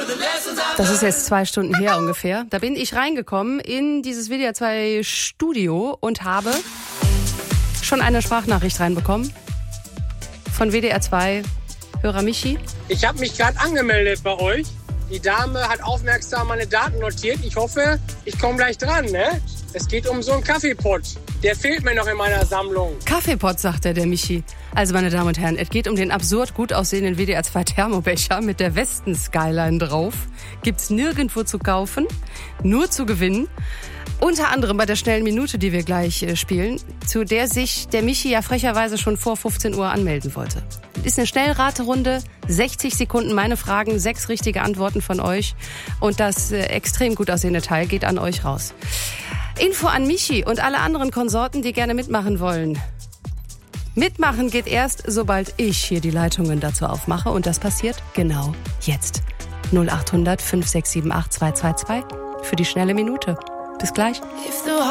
Das ist jetzt 2 Stunden her ungefähr. Da bin ich reingekommen in dieses WDR 2 Studio und habe schon eine Sprachnachricht reinbekommen von WDR 2 Hörer Michi. Ich habe mich gerade angemeldet bei euch. Die Dame hat aufmerksam meine Daten notiert. Ich hoffe, ich komme gleich dran, ne? Es geht um so einen Kaffeepott. Der fehlt mir noch in meiner Sammlung. Kaffeepott, sagt der Michi. Also, meine Damen und Herren, es geht um den absurd gut aussehenden WDR 2 Thermobecher mit der Westen-Skyline drauf. Gibt's nirgendwo zu kaufen, nur zu gewinnen. Unter anderem bei der schnellen Minute, die wir gleich spielen, zu der sich der Michi ja frecherweise schon vor 15 Uhr anmelden wollte. Das ist eine Schnellraterunde, 60 Sekunden meine Fragen, 6 richtige Antworten von euch und das extrem gut aussehende Teil geht an euch raus. Info an Michi und alle anderen Konsorten, die gerne mitmachen wollen. Mitmachen geht erst, sobald ich hier die Leitungen dazu aufmache und das passiert genau jetzt. 0800 5678 222 für die schnelle Minute. Bis gleich.